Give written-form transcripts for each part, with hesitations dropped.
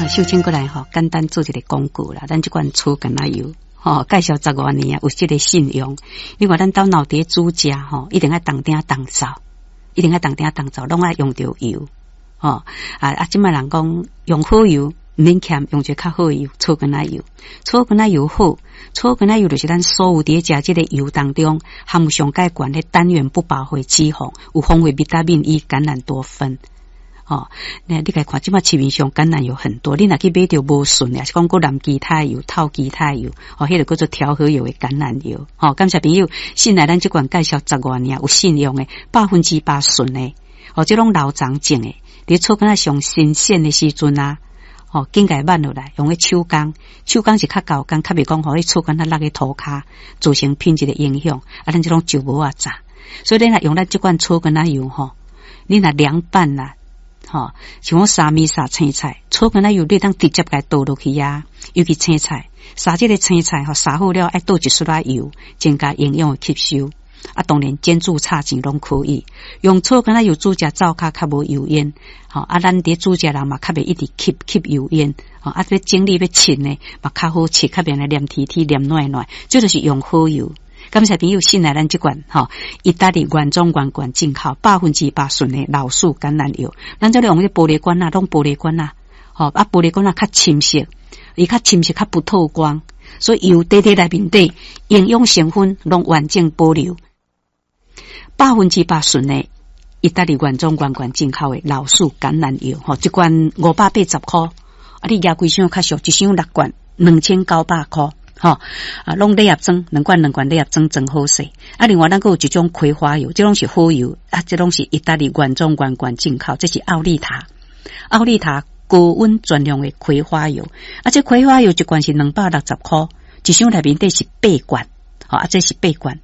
秀清过来简单做一个广告啦。咱这款醋橄榄油介绍10多年啊，有这个信用。另外，咱到脑碟煮食一定要当鼎当灶，一定要当鼎当灶，拢爱用到油即卖人讲用好油，免欠用一个较好的油，醋橄榄油。醋橄榄油好，醋橄榄油就是咱所有伫食这个油当中含有上介悬的单元不饱和脂肪，有丰富维他命 E、橄榄多酚。你该看即马市面上橄榄油很多，你若去买着无顺的，是讲过蓝基肽油、套基肽油，迄个叫做调和油的橄榄油。感谢朋友，信赖咱这款介绍10多年有信用的100%顺的，这种老长种的，你醋橄榄上新鲜的时阵啊，紧甲挽落来，用个手工是较高工，较袂讲互你醋橄榄落个涂骹，造成品质的影响。咱这种就无啊炸，所以你若用咱这款醋橄榄油你若凉拌啦。像我沙米沙青菜，醋橄榄油你当直接给倒落去啊。尤其青菜，沙这个青菜沙好了，爱倒一丝仔油，增加营养的吸收。当然煎煮炒钱拢可以。用醋橄榄油煮食灶较无油烟。咱伫煮食人嘛较袂一直吸油烟。要整理要切呢，嘛较好切，较袂来黏贴贴黏软软。这就是用好油。感谢朋友信赖咱这款意大利原装原罐进口100%顺的老树橄榄油。咱这里用的玻璃罐啊，拢玻璃罐啊，玻璃罐啊较深色，伊较深色较不透光，所以油底内面底营养成分拢完整保留。100%顺的意大利原装原罐进口的老树橄榄油，一罐580块，你压几箱较俗，一箱6罐2900块。弄礼盒装2罐礼盒装真好势。另外咱还有一种葵花油，这种是好油这种是意大利原装原罐进口，这是奥利塔高温专用的葵花油。这葵花油一罐是260块，一箱内面底是8罐。这是8罐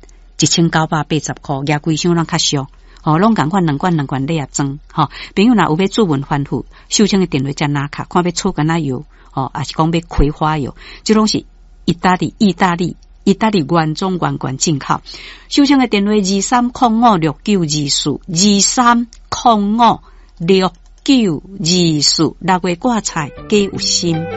1980块，压几箱咱较俗。拢共款2罐礼盒装。朋友若有要做文反复，秀清的电话再拿卡，看要醋橄榄油还是讲要葵花油，这种是意大利原装原罐进口。秀清的电话23056924 23056924，6月挂彩皆有心。